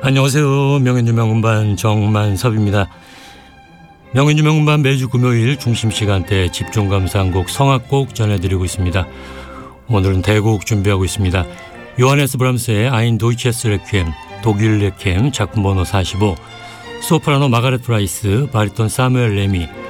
안녕하세요. 명현주명음반 정만섭입니다. 명현주명음반 매주 금요일 중심시간대 집중감상곡 성악곡 전해드리고 있습니다. 오늘은 대곡 준비하고 있습니다. 요하네스 브람스의 아인 도이체스 레퀴엠, 독일 레퀴엠 작품번호 45, 소프라노 마가렛 프라이스, 바리톤 사무엘 레미,